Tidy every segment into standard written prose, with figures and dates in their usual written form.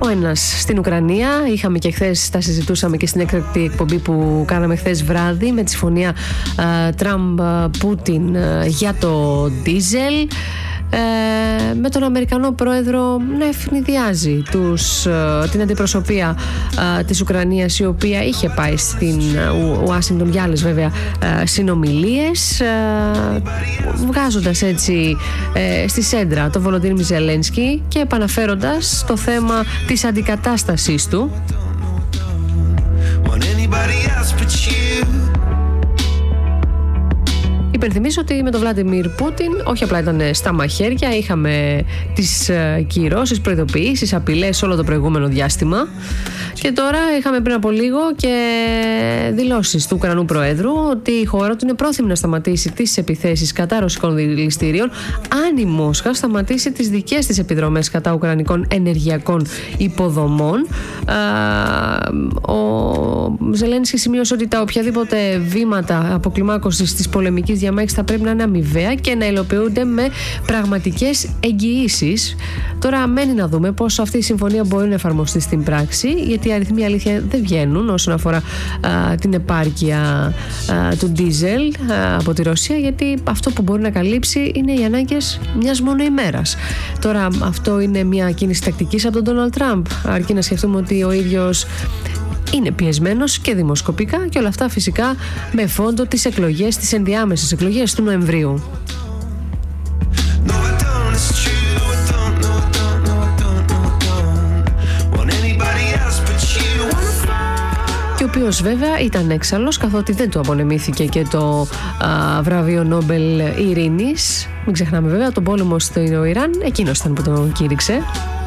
ο ένας στην Ουκρανία. Είχαμε και χθες, τα συζητούσαμε και στην έκτακτη εκπομπή που κάναμε χθες βράδυ, με τη συμφωνία Τραμπ-Πούτιν για το ντίζελ, με τον Αμερικανό πρόεδρο να ευνηδιάζει την αντιπροσωπεία της Ουκρανίας, η οποία είχε πάει στην Ουάσιγκτον για άλλες βέβαια συνομιλίες, βγάζοντας έτσι στη σέντρα τον Βολοντίμιρ Ζελένσκι και επαναφέροντας το θέμα της αντικατάστασής του. Υπενθυμίζω ότι με τον Βλάντιμιρ Πούτιν όχι απλά ήταν στα μαχαίρια, είχαμε τις κυρώσεις, προειδοποιήσεις, απειλές όλο το προηγούμενο διάστημα, και τώρα είχαμε πριν από λίγο και δηλώσεις του Ουκρανού Προέδρου ότι η χώρα του είναι πρόθυμη να σταματήσει τις επιθέσεις κατά ρωσικών δηληστηρίων αν η Μόσχα σταματήσει τις δικές της επιδρομές κατά ουκρανικών ενεργειακών υποδομών. Ο Ζελένσκι σημείωσε ότι τα οποιαδήποτε βήματα αποκλιμάκωσης της πολεμικής διαμάχης θα πρέπει να είναι αμοιβαία και να υλοποιούνται με πραγματικές εγγυήσεις. Τώρα μένει να δούμε πώς αυτή η συμφωνία μπορεί να εφαρμοστεί στην πράξη, γιατί οι αριθμοί αλήθεια δεν βγαίνουν όσον αφορά την επάρκεια του ντίζελ από τη Ρωσία, γιατί αυτό που μπορεί να καλύψει είναι οι ανάγκες μιας μόνο ημέρας. Τώρα αυτό είναι μια κίνηση τακτικής από τον Ντόναλντ Τραμπ, αρκεί να σκεφτούμε ότι ο ίδιος είναι πιεσμένος και δημοσκοπικά, και όλα αυτά φυσικά με φόντο τις εκλογές, τις ενδιάμεσες εκλογές του Νοεμβρίου. Και ο οποίος βέβαια ήταν έξαλλος, καθότι δεν του απονεμήθηκε και το βραβείο Νόμπελ Ειρήνης. Μην ξεχνάμε βέβαια τον πόλεμο στο Ιράν, εκείνος ήταν που τον κήρυξε.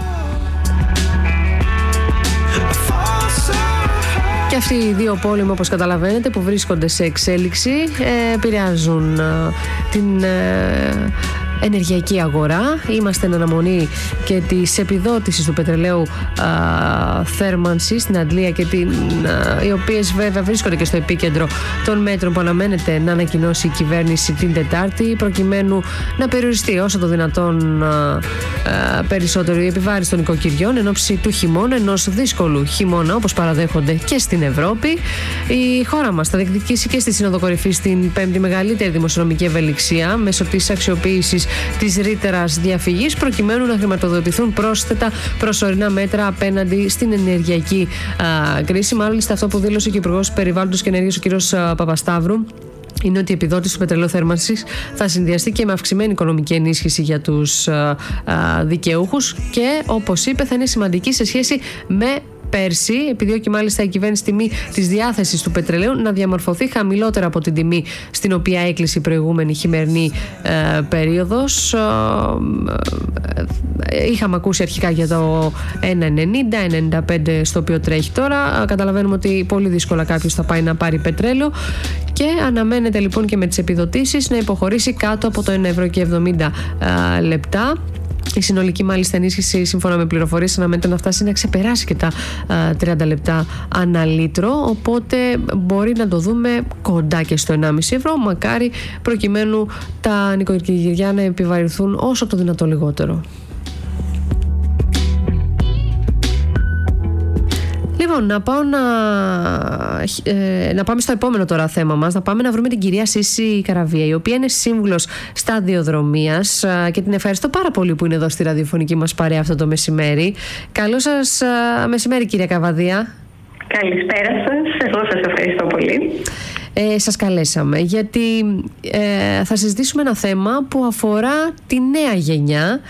Και αυτοί οι δύο πόλεμοι, όπως καταλαβαίνετε, που βρίσκονται σε εξέλιξη, επηρεάζουν την ενεργειακή αγορά. Είμαστε εν αναμονή και της επιδότησης του πετρελαίου θέρμανσης στην Αντλία, και οι οποίες βέβαια βρίσκονται και στο επίκεντρο των μέτρων που αναμένεται να ανακοινώσει η κυβέρνηση την Τετάρτη, προκειμένου να περιοριστεί όσο το δυνατόν περισσότερο η επιβάρυνση των οικοκυριών εν ώψη του χειμώνα, ενός δύσκολου χειμώνα όπως παραδέχονται και στην Ευρώπη. Η χώρα μας θα διεκδικήσει και στη Σύνοδο Κορυφής την πέμπτη μεγαλύτερη δημοσιονομική ευελιξία μέσω της αξιοποίησης της ρήτρας διαφυγής, προκειμένου να χρηματοδοτηθούν πρόσθετα προσωρινά μέτρα απέναντι στην ενεργειακή κρίση. Μάλιστα, αυτό που δήλωσε και ο Υπουργός Περιβάλλοντος και Ενέργειας, ο κ. Παπασταύρου, είναι ότι η επιδότηση του πετρελαίου θέρμανσης θα συνδυαστεί και με αυξημένη οικονομική ενίσχυση για τους δικαιούχους, και όπως είπε θα είναι σημαντική σε σχέση με πέρσι, επιδιώκει μάλιστα η κυβέρνηση τιμή της διάθεσης του πετρελαίου να διαμορφωθεί χαμηλότερα από την τιμή στην οποία έκλεισε η προηγούμενη χειμερινή περίοδος. Είχαμε ακούσει αρχικά για το 1,90-1,95 στο οποίο τρέχει τώρα. Καταλαβαίνουμε ότι πολύ δύσκολα κάποιος θα πάει να πάρει πετρέλαιο, και αναμένεται λοιπόν και με τις επιδοτήσεις να υποχωρήσει κάτω από το 1,70 €. Η συνολική μάλιστα ενίσχυση, σύμφωνα με πληροφορίες, αναμένεται να φτάσει να ξεπεράσει και τα 30 λεπτά ανά λίτρο, οπότε μπορεί να το δούμε κοντά και στο 1,5 €, μακάρι, προκειμένου τα νοικοκυριά να επιβαρυνθούν όσο το δυνατό λιγότερο. Λοιπόν, να πάμε στο επόμενο τώρα θέμα μας. Να πάμε να βρούμε την κυρία Σύση Καραβία, η οποία είναι σύμβουλος σταδιοδρομίας, και την ευχαριστώ πάρα πολύ που είναι εδώ στη ραδιοφωνική μας παρέα αυτό το μεσημέρι. Καλό σας μεσημέρι, κυρία Καβαδία. Καλησπέρα σας. Εγώ σας ευχαριστώ πολύ. Σας καλέσαμε γιατί θα συζητήσουμε ένα θέμα που αφορά τη νέα γενιά,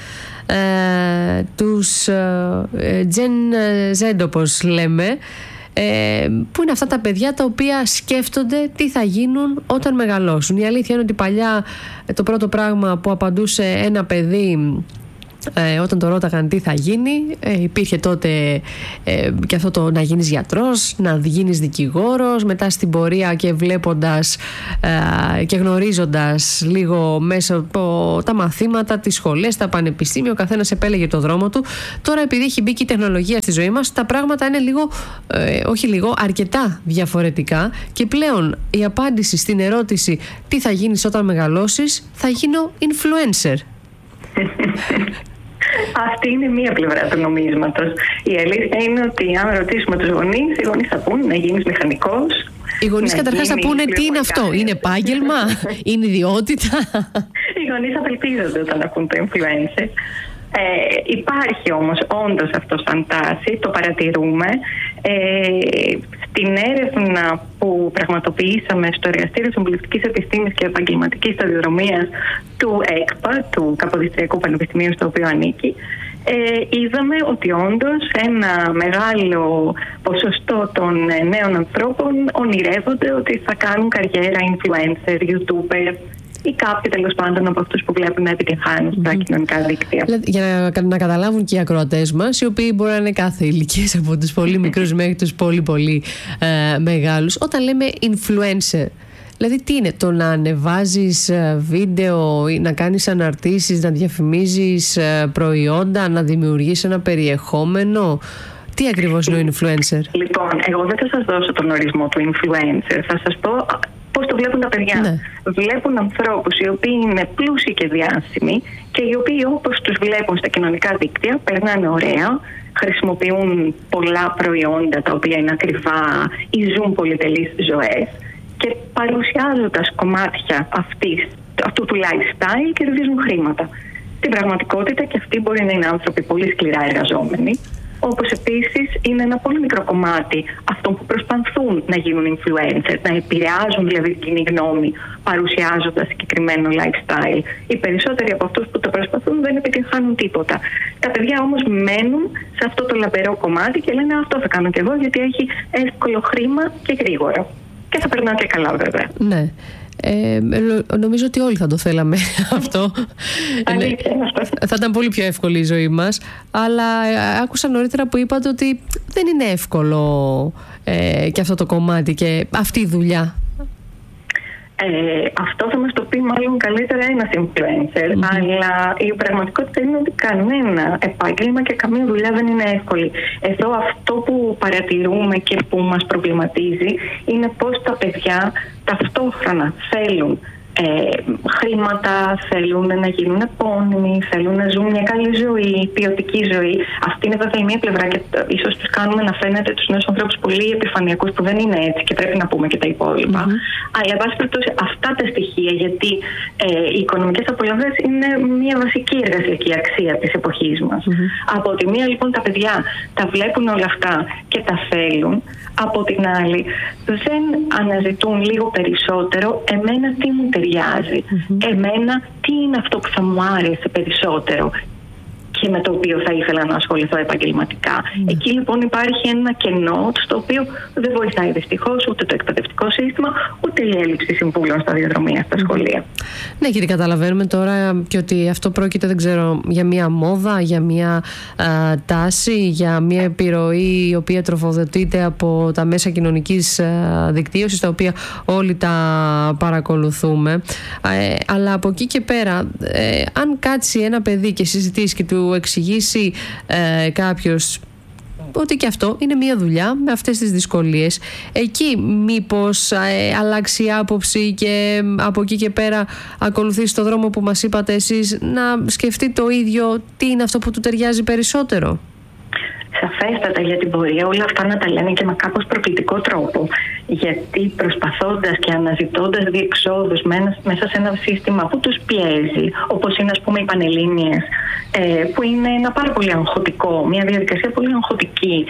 τους Gen Z όπως λέμε, που είναι αυτά τα παιδιά τα οποία σκέφτονται τι θα γίνουν όταν μεγαλώσουν. Η αλήθεια είναι ότι παλιά το πρώτο πράγμα που απαντούσε ένα παιδί όταν το ρώταγαν τι θα γίνει, υπήρχε τότε και αυτό το να γίνεις γιατρός, να γίνεις δικηγόρος. Μετά στην πορεία και βλέποντας και γνωρίζοντας λίγο μέσα από τα μαθήματα, τις σχολές, τα πανεπιστήμια, ο καθένας επέλεγε το δρόμο του. Τώρα, επειδή έχει μπει και η τεχνολογία στη ζωή μας, τα πράγματα είναι αρκετά διαφορετικά, και πλέον η απάντηση στην ερώτηση τι θα γίνεις όταν μεγαλώσεις, θα γίνω influencer. Αυτή είναι μία πλευρά του νομίσματος. Η αλήθεια είναι ότι αν ρωτήσουμε τους γονείς, οι γονείς θα πούν να γίνεις μηχανικός. Οι γονείς καταρχάς θα πούνε τι είναι αυτό, είναι επάγγελμα, είναι ιδιότητα. Οι γονείς απελπίζονται όταν ακούν το influencer. Υπάρχει όμως όντως αυτό σαν τάση, το παρατηρούμε. Στην έρευνα που πραγματοποιήσαμε στο Εργαστήριο Συμβουλευτικής Επιστήμης και Επαγγελματικής Σταδιοδρομίας του ΕΚΠΑ, του Καποδιστριακού Πανεπιστημίου στο οποίο ανήκει, είδαμε ότι όντως ένα μεγάλο ποσοστό των νέων ανθρώπων ονειρεύονται ότι θα κάνουν καριέρα influencer, youtuber ή κάποιοι τέλος πάντων από αυτούς που βλέπουν να επιτυγχάνουν στα κοινωνικά δίκτυα. Για να καταλάβουν και οι ακροατές μας, οι οποίοι μπορεί να είναι κάθε ηλικίες, από τους πολύ μικρούς μέχρι τους πολύ πολύ μεγάλους, όταν λέμε influencer, δηλαδή τι είναι, το να ανεβάζεις βίντεο ή να κάνεις αναρτήσεις, να διαφημίζεις προϊόντα, να δημιουργείς ένα περιεχόμενο? Τι ακριβώς είναι ο influencer? Λοιπόν, εγώ δεν θα σας δώσω τον ορισμό του influencer, θα σας πω πώς το βλέπουν τα παιδιά. Ναι. Βλέπουν ανθρώπους οι οποίοι είναι πλούσιοι και διάσημοι και οι οποίοι όπως τους βλέπουν στα κοινωνικά δίκτυα περνάνε ωραία, χρησιμοποιούν πολλά προϊόντα τα οποία είναι ακριβά ή ζουν πολυτελείς ζωές και παρουσιάζοντας κομμάτια αυτού του lifestyle κερδίζουν χρήματα. Στην πραγματικότητα και αυτοί μπορεί να είναι άνθρωποι πολύ σκληρά εργαζόμενοι, όπως επίσης είναι ένα πολύ μικρό κομμάτι αυτών που προσπαθούν να γίνουν influencer, να επηρεάζουν δηλαδή την κοινή γνώμη παρουσιάζοντας συγκεκριμένο lifestyle. Οι περισσότεροι από αυτούς που το προσπαθούν δεν επιτυγχάνουν τίποτα. Τα παιδιά όμως μένουν σε αυτό το λαμπερό κομμάτι και λένε αυτό θα κάνω κι εγώ γιατί έχει εύκολο χρήμα και γρήγορα. Και θα περνάω και καλά βέβαια. Ναι. Νομίζω ότι όλοι θα το θέλαμε αυτό. Θα ήταν πολύ πιο εύκολη η ζωή μας. Αλλά άκουσα νωρίτερα που είπατε ότι δεν είναι εύκολο και αυτό το κομμάτι και αυτή η δουλειά. Αυτό θα μας το πει μάλλον καλύτερα ένας influencer, αλλά η πραγματικότητα είναι ότι κανένα επάγγελμα και καμία δουλειά δεν είναι εύκολη. Εδώ αυτό που παρατηρούμε και που μας προβληματίζει είναι πως τα παιδιά ταυτόχρονα θέλουν χρήματα, θέλουν να γίνουν επώνυμοι, θέλουν να ζουν μια καλή ζωή, ποιοτική ζωή. Αυτή είναι βέβαια η μία πλευρά και ίσως τους κάνουμε να φαίνεται τους νέους ανθρώπους πολύ επιφανειακούς που δεν είναι έτσι και πρέπει να πούμε και τα υπόλοιπα. Αλλά εν πάση περιπτώσει αυτά τα στοιχεία, γιατί οι οικονομικές απολαυές είναι μια βασική εργασιακή αξία της εποχής μας. Από τη μία λοιπόν τα παιδιά τα βλέπουν όλα αυτά και τα θέλουν. Από την άλλη δεν αναζητούν λίγο περισσότερο εμένα τι μου ταιριάζει, εμένα τι είναι αυτό που θα μου άρεσε περισσότερο και με το οποίο θα ήθελα να ασχοληθώ επαγγελματικά. Εκεί λοιπόν υπάρχει ένα κενό στο οποίο δεν βοηθάει δυστυχώς ούτε το εκπαιδευτικό σύστημα ούτε η έλλειψη συμβούλων σταδιοδρομία στα σχολεία. Ναι, γιατί καταλαβαίνουμε τώρα και ότι αυτό πρόκειται, δεν ξέρω, για μια μόδα, για μια τάση, για μια επιρροή η οποία τροφοδοτείται από τα μέσα κοινωνικής δικτύωσης, τα οποία όλοι τα παρακολουθούμε. Αλλά από εκεί και πέρα, αν κάτσει ένα παιδί και συζητήσει και του εξηγήσει κάποιος ότι και αυτό είναι μια δουλειά με αυτές τις δυσκολίες, εκεί μήπως αλλάξει η άποψη και από εκεί και πέρα ακολουθήσει το δρόμο που μας είπατε εσείς, να σκεφτεί το ίδιο τι είναι αυτό που του ταιριάζει περισσότερο? Σαφέστατα, γιατί μπορεί όλα αυτά να τα λένε και με κάπως προκλητικό τρόπο. Γιατί προσπαθώντας και αναζητώντας διεξόδους μέσα σε ένα σύστημα που τους πιέζει, όπως είναι ας πούμε οι πανελλήνιες, που είναι ένα πάρα πολύ αγχωτικό, μια διαδικασία πολύ αγχωτική,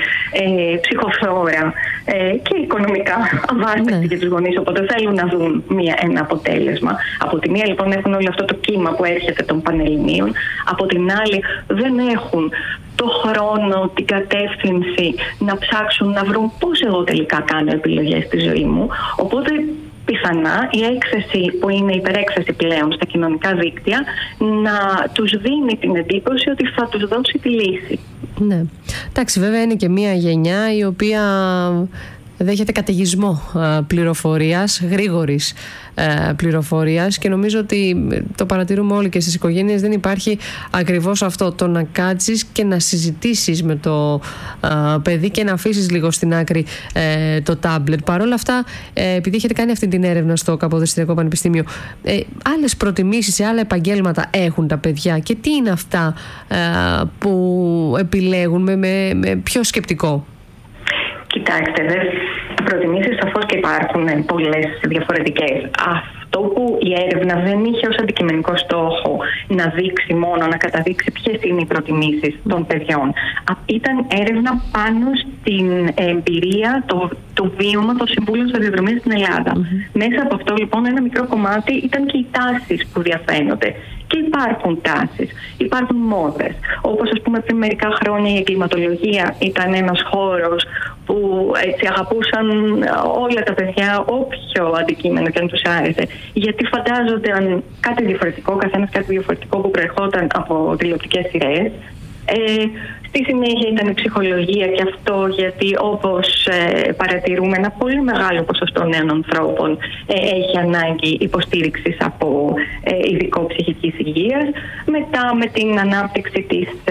ψυχοφθόρα και οικονομικά αβάσταχτη για τους γονείς, οπότε θέλουν να δουν ένα αποτέλεσμα. Από τη μία λοιπόν έχουν όλο αυτό το κύμα που έρχεται των πανελληνίων, από την άλλη δεν έχουν το χρόνο, την κατεύθυνση να ψάξουν να βρουν πώς εγώ τελικά κάνω επιλογές στη ζωή μου. Οπότε πιθανά η έκθεση που είναι υπερέκθεση πλέον στα κοινωνικά δίκτυα να τους δίνει την εντύπωση ότι θα τους δώσει τη λύση. Ναι. Εντάξει, βέβαια είναι και μια γενιά η οποία δέχεται καταιγισμό πληροφορίας, γρήγορης πληροφορίας, και νομίζω ότι το παρατηρούμε όλοι και στις οικογένειες. Δεν υπάρχει ακριβώς αυτό, το να κάτσεις και να συζητήσεις με το παιδί και να αφήσεις λίγο στην άκρη το τάμπλετ. Παρ' όλα αυτά, επειδή έχετε κάνει αυτή την έρευνα στο Καποδιστριακό Πανεπιστήμιο, άλλες προτιμήσεις σε άλλα επαγγέλματα έχουν τα παιδιά, και τι είναι αυτά που επιλέγουν με πιο σκεπτικό? Κοιτάξτε, προτιμήσεις σαφώς και υπάρχουν πολλές διαφορετικές. Αυτό που η έρευνα δεν είχε ως αντικειμενικό στόχο να δείξει μόνο, να καταδείξει ποιες είναι οι προτιμήσεις των παιδιών. Ήταν έρευνα πάνω στην εμπειρία, το βίωμα των συμβούλων σταδιοδρομίας στην Ελλάδα. Μέσα από αυτό λοιπόν ένα μικρό κομμάτι ήταν και οι τάσεις που διαφαίνονται. Και υπάρχουν τάσεις, υπάρχουν μόδες. Όπως ας πούμε πριν μερικά χρόνια η εγκληματολογία ήταν ένας χώρος που έτσι αγαπούσαν όλα τα παιδιά, όποιο αντικείμενο και αν τους άρεσε. Γιατί φαντάζονταν κάτι διαφορετικό, καθένας κάτι διαφορετικό που προερχόταν από τηλεοπτικές σειρές. Στη συνέχεια ήταν η ψυχολογία, και αυτό γιατί όπως παρατηρούμε ένα πολύ μεγάλο ποσοστό νέων ανθρώπων έχει ανάγκη υποστήριξης από ειδικό ψυχικής υγείας. Μετά με την ανάπτυξη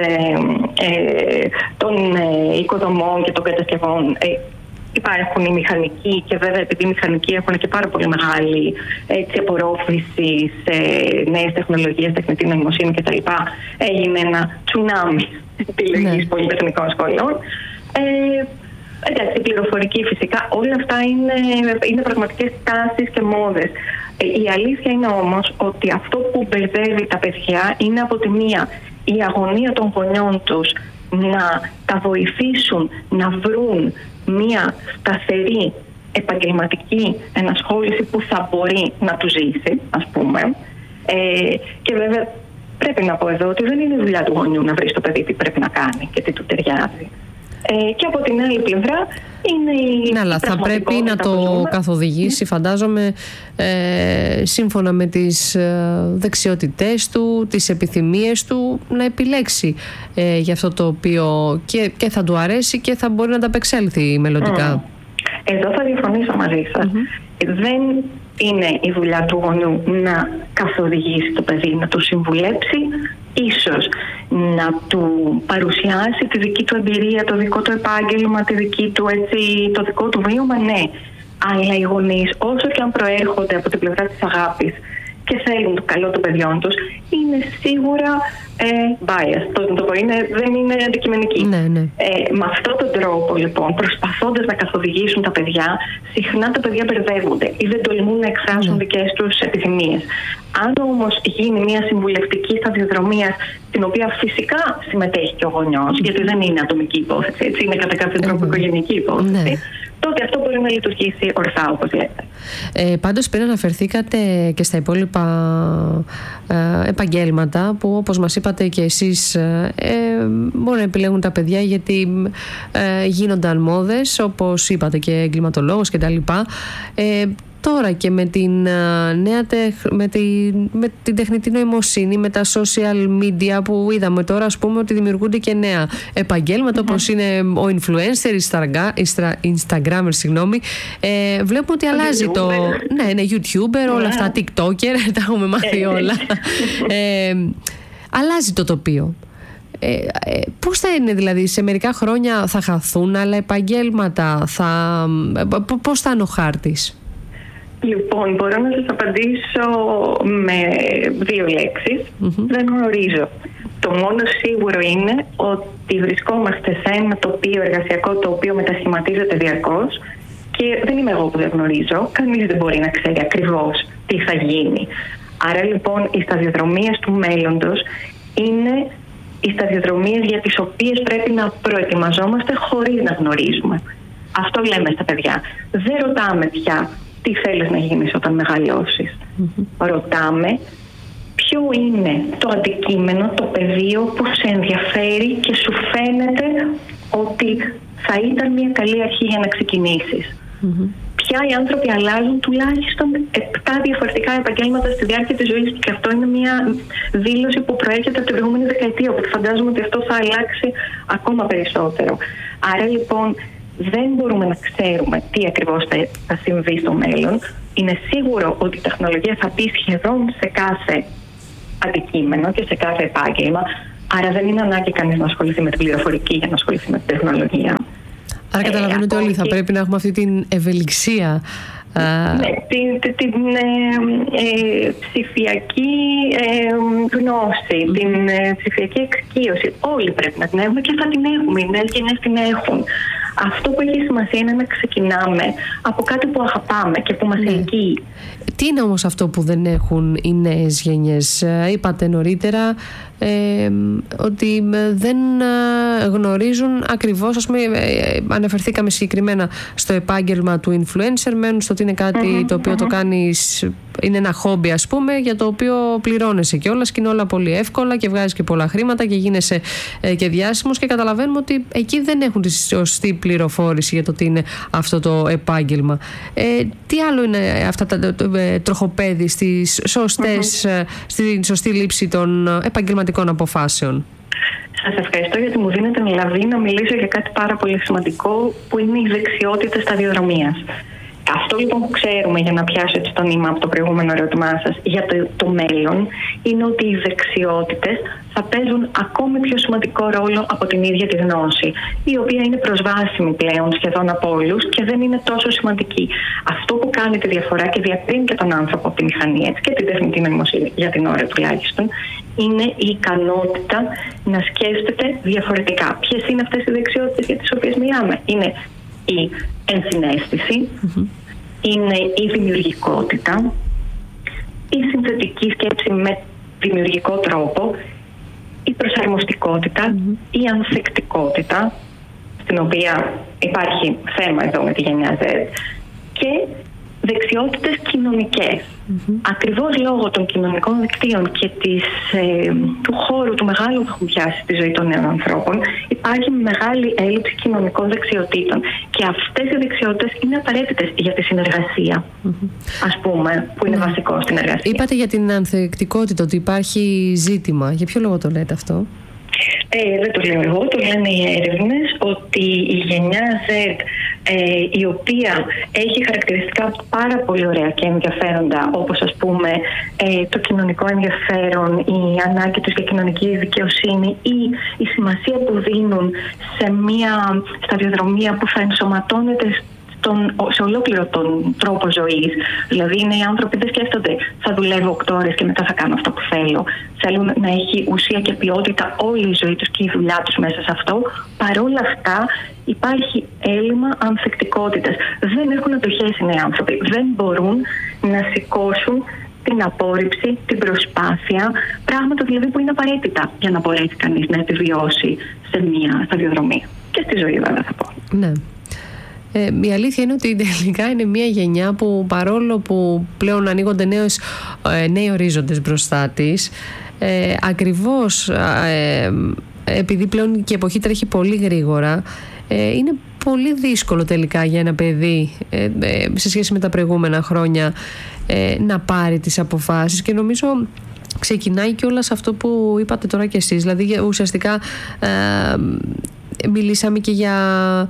των οικοδομών και των κατασκευών υπάρχουν οι μηχανικοί, και βέβαια επειδή οι μηχανικοί έχουν και πάρα πολύ μεγάλη απορρόφηση σε νέες τεχνολογίες, τεχνητή νοημοσύνη κτλ. Έγινε ένα τσουνάμι επιλογής πολυτεχνικών σχολών. Εντάξει, η πληροφορική φυσικά, όλα αυτά είναι πραγματικές τάσεις και μόδες. Η αλήθεια είναι όμως ότι αυτό που μπερδεύει τα παιδιά είναι από τη μία η αγωνία των γονιών τους να τα βοηθήσουν να βρουν μία σταθερή επαγγελματική ενασχόληση που θα μπορεί να του ζήσει, ας πούμε. Και βέβαια πρέπει να πω εδώ ότι δεν είναι η δουλειά του γονιού να βρει στο παιδί τι πρέπει να κάνει και τι του ταιριάζει. Και από την άλλη πλευρά είναι η ναι, αλλά θα πρέπει να το καθοδηγήσει, φαντάζομαι, σύμφωνα με τις δεξιότητές του, τις επιθυμίες του, να επιλέξει για αυτό το οποίο και θα του αρέσει και θα μπορεί να ανταπεξέλθει μελλοντικά. Εδώ θα διαφωνήσω μαζί σας. Δεν είναι η δουλειά του γονιού να καθοδηγήσει το παιδί, να το συμβουλέψει, ίσως να του παρουσιάσει τη δική του εμπειρία, το δικό του επάγγελμα, το δικό του βίωμα, ναι. Αλλά οι γονείς, όσο και αν προέρχονται από την πλευρά της αγάπης και θέλουν το καλό των παιδιών τους, είναι σίγουρα biased. Δεν είναι αντικειμενικοί. Ναι. Με αυτόν τον τρόπο, λοιπόν, προσπαθώντας να καθοδηγήσουν τα παιδιά, συχνά τα παιδιά μπερδεύονται ή δεν τολμούν να εκφράσουν δικές τους επιθυμίες. Αν όμως γίνει μια συμβουλευτική σταδιοδρομία, στην οποία φυσικά συμμετέχει και ο γονιός, γιατί δεν είναι ατομική υπόθεση, έτσι, είναι κατά κάποιο τρόπο οικογενειακή υπόθεση, τότε αυτό μπορεί να λειτουργήσει ορθά, όπως λέτε. Πάντως, πριν αναφερθήκατε και στα υπόλοιπα επαγγέλματα που, όπως μας είπατε και εσείς, μπορεί να επιλέγουν τα παιδιά γιατί γίνονταν μόδες, όπως είπατε, και εγκληματολόγος κτλ. Τώρα και με την με την τεχνητή νοημοσύνη, με τα social media που είδαμε τώρα, ας πούμε, ότι δημιουργούνται και νέα επαγγέλματα, όπως είναι ο influencer, Instagrammer, βλέπουμε ότι αλλάζει ναι, YouTuber, όλα αυτά, TikToker, τα έχουμε μάθει όλα. Αλλάζει το τοπίο. Πώς θα είναι, δηλαδή, σε μερικά χρόνια θα χαθούν άλλα επαγγέλματα, πώς θα είναι ο χάρτης? Λοιπόν, μπορώ να σας απαντήσω με 2 λέξεις. Δεν γνωρίζω. Το μόνο σίγουρο είναι ότι βρισκόμαστε σε ένα τοπίο εργασιακό το οποίο μετασχηματίζεται διαρκώς, και δεν είμαι εγώ που δεν γνωρίζω. Κανείς δεν μπορεί να ξέρει ακριβώς τι θα γίνει. Άρα λοιπόν οι σταδιοδρομίες του μέλλοντος είναι οι σταδιοδρομίες για τις οποίες πρέπει να προετοιμαζόμαστε χωρίς να γνωρίζουμε. Αυτό λέμε στα παιδιά. Δεν ρωτάμε πια τι θέλεις να γίνεις όταν μεγαλώσεις. Ρωτάμε ποιο είναι το αντικείμενο, το πεδίο που σε ενδιαφέρει και σου φαίνεται ότι θα ήταν μια καλή αρχή για να ξεκινήσεις. Πια οι άνθρωποι αλλάζουν τουλάχιστον 7 διαφορετικά επαγγέλματα στη διάρκεια της ζωής τους, και αυτό είναι μια δήλωση που προέρχεται από την προηγούμενη δεκαετία, οπότε φαντάζομαι ότι αυτό θα αλλάξει ακόμα περισσότερο. Άρα λοιπόν δεν μπορούμε να ξέρουμε τι ακριβώς θα συμβεί στο μέλλον. Είναι σίγουρο ότι η τεχνολογία θα μπει σχεδόν σε κάθε αντικείμενο και σε κάθε επάγγελμα. Άρα δεν είναι ανάγκη κανείς να ασχοληθεί με την πληροφορική για να ασχοληθεί με την τεχνολογία. Άρα καταλαβαίνω ότι όλοι θα πρέπει να έχουμε αυτή την ευελιξία. Ναι, την ψηφιακή γνώση, την ψηφιακή εξοικείωση. Όλοι πρέπει να την έχουμε και θα την έχουμε. Οι νέες γενιές την έχουν. Αυτό που έχει σημασία είναι να ξεκινάμε από κάτι που αγαπάμε και που μας ελκύει. Τι είναι όμως αυτό που δεν έχουν οι νέες γενιές? Είπατε νωρίτερα ότι δεν γνωρίζουν ακριβώς, ας πούμε, αναφερθήκαμε συγκεκριμένα στο επάγγελμα του influencer, μένουν στο ότι είναι κάτι το οποίο το κάνεις, είναι ένα χόμπι, ας πούμε, για το οποίο πληρώνεσαι κιόλας και είναι όλα πολύ εύκολα και βγάζεις και πολλά χρήματα και γίνεσαι και διάσημος, και καταλαβαίνουμε ότι εκεί δεν έχουν τη σωστή πληροφόρηση για το τι είναι αυτό το επάγγελμα. Τι άλλο είναι αυτά τα τροχοπέδι στις στην σωστή λήψη των επαγγελματικών αποφάσεων? Σας ευχαριστώ γιατί μου δίνετε λαβή να μιλήσω για κάτι πάρα πολύ σημαντικό, που είναι οι δεξιότητες σταδιοδρομίας. Αυτό λοιπόν που ξέρουμε, για να πιάσω έτσι το νήμα από το προηγούμενο ερώτημά σας, για το μέλλον, είναι ότι οι δεξιότητες θα παίζουν ακόμη πιο σημαντικό ρόλο από την ίδια τη γνώση, η οποία είναι προσβάσιμη πλέον σχεδόν από όλους και δεν είναι τόσο σημαντική. Αυτό που κάνει τη διαφορά και διακρίνει και τον άνθρωπο από τη μηχανή, έτσι, και την τεχνητή νοημοσύνη για την ώρα τουλάχιστον, είναι η ικανότητα να σκέφτεται διαφορετικά. Ποιες είναι αυτές οι δεξιότητες για τις οποίες μιλάμε? Είναι η ενσυναίσθηση, είναι η δημιουργικότητα, η συνθετική σκέψη με δημιουργικό τρόπο, η προσαρμοστικότητα, η ανθεκτικότητα, στην οποία υπάρχει θέμα εδώ με τη γενιά Z, και δεξιότητες κοινωνικές. Ακριβώς λόγω των κοινωνικών δικτύων και του χώρου του μεγάλου που έχουν πιάσει στη ζωή των νέων ανθρώπων, υπάρχει μεγάλη έλλειψη κοινωνικών δεξιοτήτων. Και αυτές οι δεξιότητες είναι απαραίτητες για τη συνεργασία, ας πούμε, που είναι βασικό στην εργασία. Είπατε για την ανθεκτικότητα ότι υπάρχει ζήτημα. Για ποιο λόγο το λέτε αυτό? Δεν το λέω εγώ, το λένε οι έρευνες, ότι η γενιά Z, η οποία έχει χαρακτηριστικά πάρα πολύ ωραία και ενδιαφέροντα, όπως ας πούμε το κοινωνικό ενδιαφέρον, η ανάγκη τους για κοινωνική δικαιοσύνη ή η σημασία που δίνουν σε μια σταδιοδρομία που θα ενσωματώνεται σε ολόκληρο τον τρόπο ζωής. Δηλαδή, οι άνθρωποι δεν σκέφτονται θα δουλεύω 8 ώρες και μετά θα κάνω αυτό που θέλω. Θέλουν να έχει ουσία και ποιότητα όλη η ζωή τους και η δουλειά τους μέσα σε αυτό. Παρόλα αυτά, υπάρχει έλλειμμα ανθεκτικότητας. Δεν έχουν αντοχές οι νέοι άνθρωποι. Δεν μπορούν να σηκώσουν την απόρριψη, την προσπάθεια, πράγματα δηλαδή που είναι απαραίτητα για να μπορέσει κανείς να επιβιώσει σε μια σταδιοδρομία. Και στη ζωή, βέβαια, θα πω. Ναι. Η αλήθεια είναι ότι τελικά είναι μια γενιά που, παρόλο που πλέον ανοίγονται νέοι ορίζοντες μπροστά της, ακριβώς επειδή πλέον και η εποχή τρέχει πολύ γρήγορα, είναι πολύ δύσκολο τελικά για ένα παιδί σε σχέση με τα προηγούμενα χρόνια να πάρει τις αποφάσεις, και νομίζω ξεκινάει και όλα σε αυτό που είπατε τώρα κι εσείς. Δηλαδή ουσιαστικά μιλήσαμε και για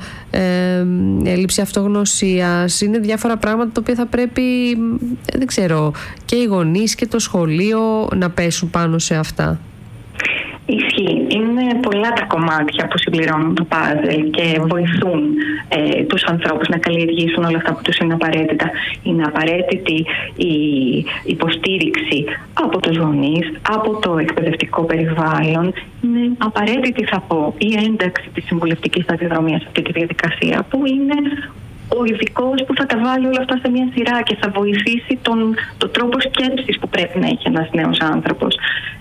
έλλειψη αυτογνωσίας. Είναι διάφορα πράγματα τα οποία θα πρέπει, δεν ξέρω, και οι γονείς και το σχολείο να πέσουν πάνω σε αυτά. Ισχύει. Είναι πολλά τα κομμάτια που συμπληρώνουν το πάζελ και βοηθούν τους ανθρώπους να καλλιεργήσουν όλα αυτά που τους είναι απαραίτητα. Είναι απαραίτητη η υποστήριξη από τους γονείς, από το εκπαιδευτικό περιβάλλον. Είναι απαραίτητη, θα πω, η ένταξη της συμβουλευτικής σταδιοδρομίας σε αυτή τη διαδικασία, που είναι ο ειδικός που θα τα βάλει όλα αυτά σε μια σειρά και θα βοηθήσει τον τρόπο σκέψης που πρέπει να έχει ένας νέος άνθρωπος.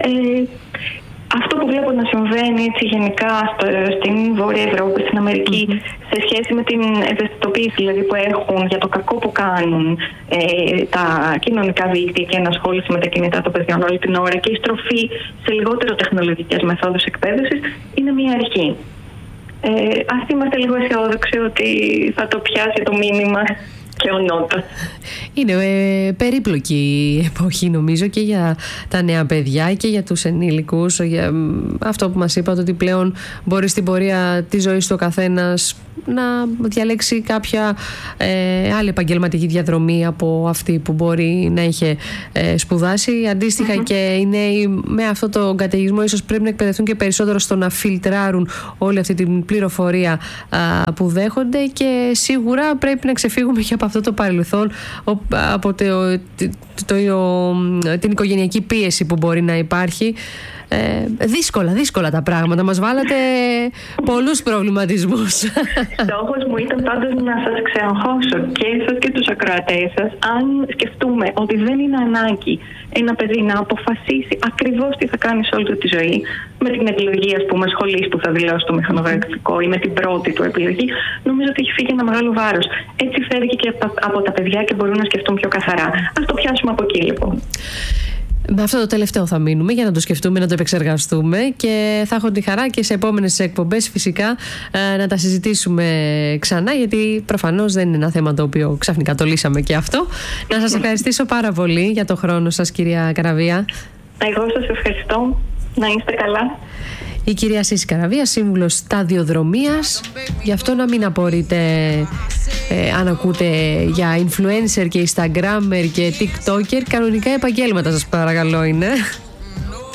Αυτό που βλέπω να συμβαίνει έτσι γενικά στην Βόρεια Ευρώπη, στην Αμερική, σε σχέση με την ευαισθητοποίηση δηλαδή που έχουν για το κακό που κάνουν τα κοινωνικά δίκτυα και ενασχόληση με τα κινητά των παιδιών όλη την ώρα και η στροφή σε λιγότερο τεχνολογικές μεθόδους εκπαίδευσης, είναι μια αρχή. Ας είμαστε λίγο αισιόδοξοι ότι θα το πιάσει το μήνυμα και ο Νότας. Είναι περίπλοκη η εποχή, νομίζω, και για τα νέα παιδιά και για τους ενήλικους. Για αυτό που μας είπατε, ότι πλέον μπορεί στην πορεία της ζωής του ο καθένας να διαλέξει κάποια άλλη επαγγελματική διαδρομή από αυτή που μπορεί να είχε σπουδάσει. Αντίστοιχα και οι νέοι με αυτό το καταιγισμό ίσως πρέπει να εκπαιδευτούν και περισσότερο στο να φιλτράρουν όλη αυτή την πληροφορία που δέχονται, και σίγουρα πρέπει να ξεφύγουμε και από αυτό το παρελθόν, από την οικογενειακή πίεση που μπορεί να υπάρχει. Δύσκολα τα πράγματα. Μας βάλατε πολλούς προβληματισμούς. Στόχος μου ήταν πάντως να σας ξεαγχώσω και εσάς και τους ακροατές σας, αν σκεφτούμε ότι δεν είναι ανάγκη ένα παιδί να αποφασίσει ακριβώς τι θα κάνει σε όλη του τη ζωή, με την επιλογή, ας πούμε, σχολής που θα δηλώσει το μηχανογραφικό ή με την πρώτη του επιλογή, νομίζω ότι έχει φύγει ένα μεγάλο βάρος. Έτσι φεύγει και από τα παιδιά και μπορούν να σκεφτούν πιο καθαρά. Ας το πιάσουμε από εκεί, λοιπόν. Με αυτό το τελευταίο θα μείνουμε για να το σκεφτούμε, να το επεξεργαστούμε, και θα έχω τη χαρά και σε επόμενες εκπομπές φυσικά να τα συζητήσουμε ξανά, γιατί προφανώς δεν είναι ένα θέμα το οποίο ξαφνικά το λύσαμε και αυτό. Να σας ευχαριστήσω πάρα πολύ για το χρόνο σας, κυρία Καραβία. Εγώ σας ευχαριστώ. Να είστε καλά. Η κυρία Σύση Καραβία, σύμβουλος σταδιοδρομίας. Γι' αυτό να μην απορείτε αν ακούτε για influencer και instagrammer και tiktoker. Κανονικά επαγγέλματα, σας παρακαλώ, είναι.